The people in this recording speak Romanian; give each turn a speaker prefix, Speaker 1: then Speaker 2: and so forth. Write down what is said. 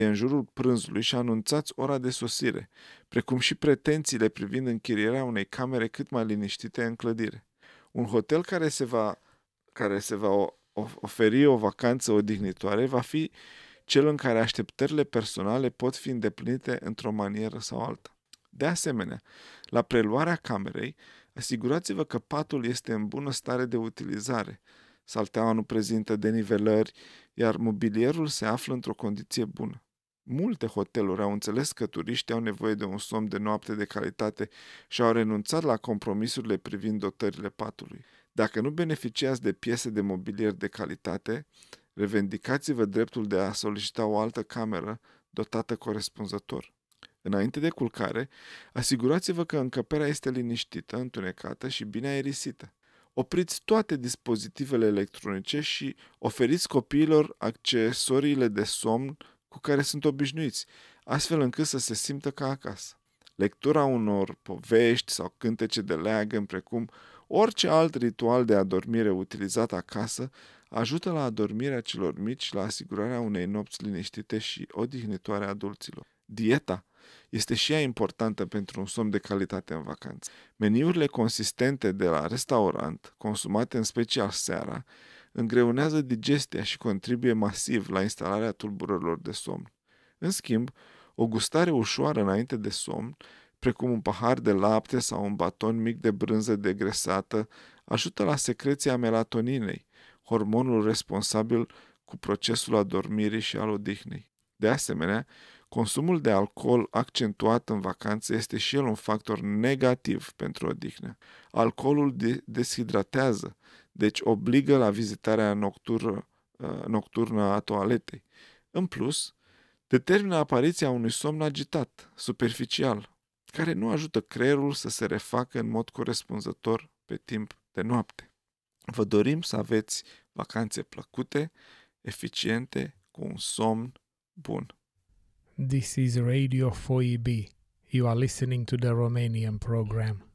Speaker 1: în jurul prânzului și anunțați ora de sosire, precum și pretențiile privind închirierea unei camere cât mai liniștite în clădire. Un hotel care se va oferi o vacanță odihnitoare va fi cel în care așteptările personale pot fi îndeplinite într-o manieră sau alta. De asemenea, la preluarea camerei, asigurați-vă că patul este în bună stare de utilizare, salteaua nu prezintă denivelări, iar mobilierul se află într-o condiție bună. Multe hoteluri au înțeles că turiștii au nevoie de un somn de noapte de calitate și au renunțat la compromisurile privind dotările patului. Dacă nu beneficiați de piese de mobilier de calitate, revendicați-vă dreptul de a solicita o altă cameră dotată corespunzător. Înainte de culcare, asigurați-vă că încăperea este liniștită, întunecată și bine aerisită. Opriți toate dispozitivele electronice și oferiți copiilor accesoriile de somn cu care sunt obișnuiți, astfel încât să se simtă ca acasă. Lectura unor povești sau cântece de leagăn, precum orice alt ritual de adormire utilizat acasă, ajută la adormirea celor mici și la asigurarea unei nopți liniștite și odihnitoare a adulților. Dieta este și ea importantă pentru un somn de calitate în vacanță. Meniurile consistente de la restaurant, consumate în special seara, îngreunează digestia și contribuie masiv la instalarea tulburărilor de somn. În schimb, o gustare ușoară înainte de somn, precum un pahar de lapte sau un baton mic de brânză degresată, ajută la secreția melatoninei, hormonul responsabil cu procesul adormirii și al odihnei. De asemenea, consumul de alcool accentuat în vacanță este și el un factor negativ pentru odihnă. Alcoolul deshidratează, deci obligă la vizitarea nocturnă a toaletei. În plus, determină apariția unui somn agitat, superficial, care nu ajută creierul să se refacă în mod corespunzător pe timp de noapte. Vă dorim să aveți vacanțe plăcute, eficiente, cu un somn bun.
Speaker 2: This is Radio 4EB. You are listening to the Romanian program.